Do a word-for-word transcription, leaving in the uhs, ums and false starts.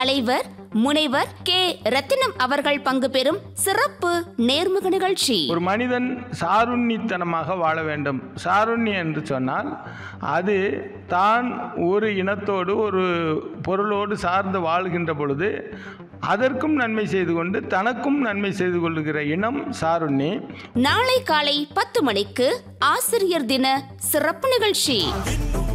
தலைவர் முனைவர் கே ரத்தினம் அவர்கள் பங்கு பெறும் சிறப்பு நேர்முக நிகழ்ச்சி. ஒரு மனிதன் சாருண்யத்தனமாக வாழ வேண்டும். சாருண்யம் என்று சொன்னால் அது தான் ஒரு இனத்தோடு ஒரு பொருளோடு சார்ந்து வாழ்கின்ற பொழுது அதற்கும் நன்மை செய்து கொண்டு தனக்கும் நன்மை செய்து கொள்ளுகிற இனம் சாருண்யம். நாளை காலை பத்து மணிக்கு ஆசிரியர் தின சிறப்பு நிகழ்ச்சி.